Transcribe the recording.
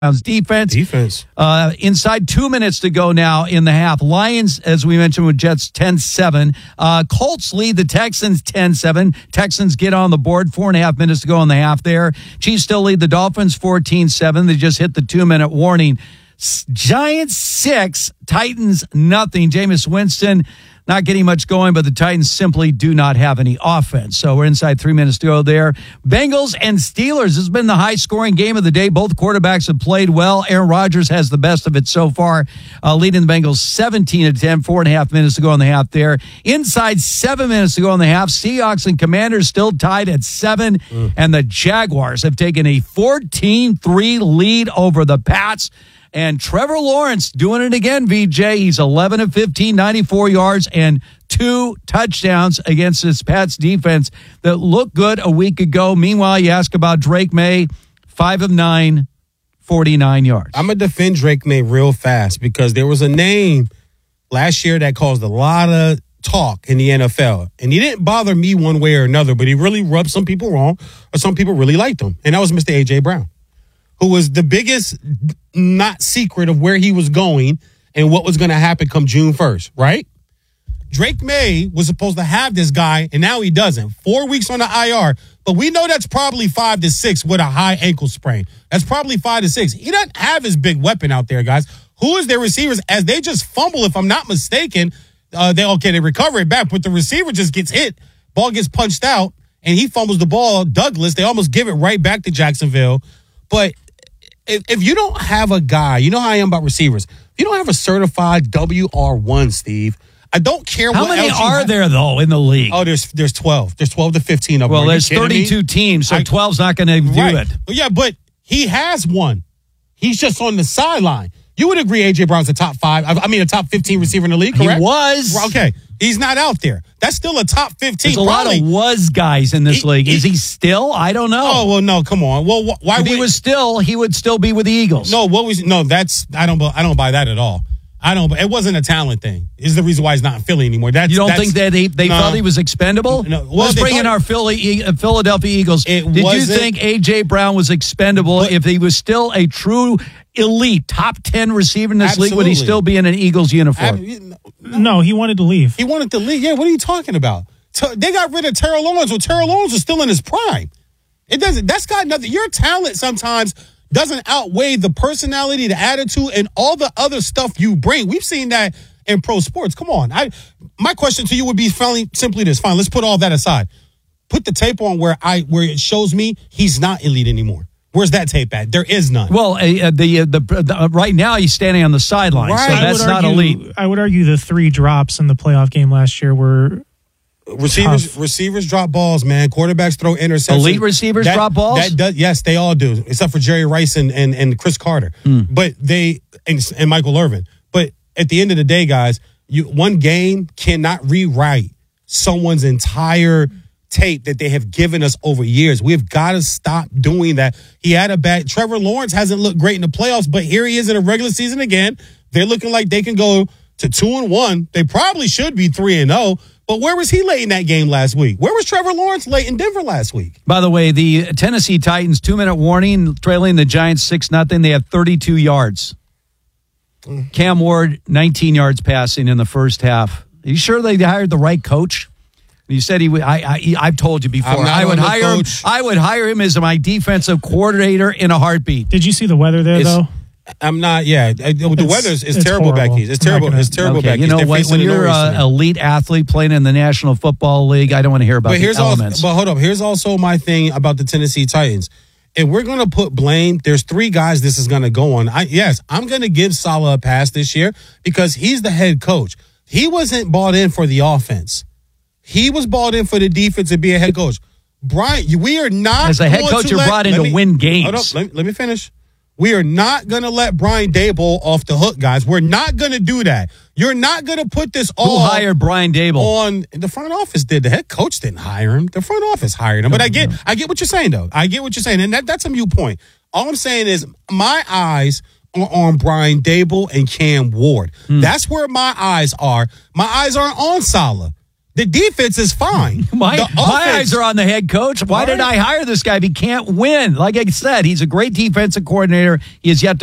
Defense. Inside 2 minutes to go now in the half. Lions, as we mentioned, with Jets 10-7. Colts lead the Texans 10-7. Texans get on the board. 4.5 minutes to go in the half there. Chiefs still lead the Dolphins 14-7. They just hit the 2-minute warning. Giants 6, Titans nothing. Jameis Winston not getting much going, but the Titans simply do not have any offense. So we're inside 3 minutes to go there. Bengals and Steelers. This has been the high-scoring game of the day. Both quarterbacks have played well. Aaron Rodgers has the best of it so far, leading the Bengals 17-10, 4.5 minutes to go in the half there. Inside 7 minutes to go in the half. Seahawks and Commanders still tied at 7, and the Jaguars have taken a 14-3 lead over the Pats. And Trevor Lawrence doing it again, VJ. He's 11 of 15, 94 yards, and 2 touchdowns against this Pats defense that looked good a week ago. Meanwhile, you ask about Drake May, 5 of 9, 49 yards. I'm going to defend Drake May real fast because there was a name last year that caused a lot of talk in the NFL. And he didn't bother me one way or another, but he really rubbed some people wrong, or some people really liked him. And that was Mr. A.J. Brown, who was the biggest not secret of where he was going and what was going to happen come June 1st, right? Drake May was supposed to have this guy, and now he doesn't. 4 weeks on the IR, but we know that's probably 5 to 6 with a high ankle sprain. That's probably 5 to 6. He doesn't have his big weapon out there, guys. Who is their receivers? As they just fumble, if I'm not mistaken, they recover it back, but the receiver just gets hit. Ball gets punched out, and he fumbles the ball. Douglas, they almost give it right back to Jacksonville. But if you don't have a guy, you know how I am about receivers. If you don't have a certified WR1, Steve, I don't care how what many else are there, though, in the league? Oh, there's 12. There's 12 to 15 of them. Well, there's 32 teams, so 12's not going to do it. Yeah, but he has one. He's just on the sideline. You would agree A.J. Brown's a top 5, a top 15 receiver in the league, correct? He was. Okay. He's not out there. That's still a top 15. There's a lot of was guys in this league. Is he still? I don't know. Oh, well, no, come on. Well, why if he was still, he would still be with the Eagles. No, I don't buy that at all. It wasn't a talent thing. Is the reason why he's not in Philly anymore. You don't think that they felt he was expendable? No. Well, let's bring in our Philadelphia Eagles. Did you think A.J. Brown was expendable if he was still a true elite top 10 receiver in this league? Would he still be in an Eagles uniform? No, he wanted to leave. He wanted to leave. Yeah, what are you talking about? They got rid of Terrell Owens when Terrell Owens was still in his prime. It doesn't. That's got nothing. Your talent sometimes doesn't outweigh the personality, the attitude, and all the other stuff you bring. We've seen that in pro sports. Come on. My question to you would be simply this. Fine, let's put all that aside. Put the tape on where it shows me he's not elite anymore. Where's that tape at? There is none. Well, right now he's standing on the sideline, so that's not elite. I would argue the 3 drops in the playoff game last year were Receivers drop balls, man. Quarterbacks throw interceptions. Elite receivers drop balls? Yes, they all do, except for Jerry Rice and Chris Carter. But and Michael Irvin. But at the end of the day, guys, one game cannot rewrite someone's entire tape that they have given us over years. We've got to stop doing that. He had a bad. Trevor Lawrence hasn't looked great in the playoffs, but here he is in a regular season again. They're looking like they can go to 2-1. They probably should be 3-0. But where was he late in that game last week? Where was Trevor Lawrence late in Denver last week? By the way, the Tennessee Titans 2-minute warning, trailing the Giants 6-0. They have 32 yards. Cam Ward 19 yards passing in the first half. Are you sure they hired the right coach? You said he would. I've told you before. I would hire him. I would hire him as my defensive coordinator in a heartbeat. Did you see the weather there, though? I'm not. Yeah, the weather is terrible back east. It's terrible. It's terrible back east. You know, when you're an elite athlete playing in the National Football League, I don't want to hear about the elements. But hold up. Here's also my thing about the Tennessee Titans. If we're going to put blame, there's 3 guys this is going to go on. I'm going to give Saleh a pass this year because he's the head coach. He wasn't bought in for the offense. He was bought in for the defense and be a head coach. Brian, we are not. As a head coach, you're brought in to win games. Hold up, let me finish. We are not going to let Brian Daboll off the hook, guys. We're not going to do that. You're not going to put this all. Who hired Brian Daboll? On the front office did. The head coach didn't hire him. The front office hired him. But I get what you're saying, though. I get what you're saying, and that's a mute point. All I'm saying is my eyes are on Brian Daboll and Cam Ward. That's where my eyes are. My eyes aren't on Saleh. The defense is fine. My The eyes are on the head coach. Why All did right. I hire this guy if he can't win? Like I said, he's a great defensive coordinator. He has yet to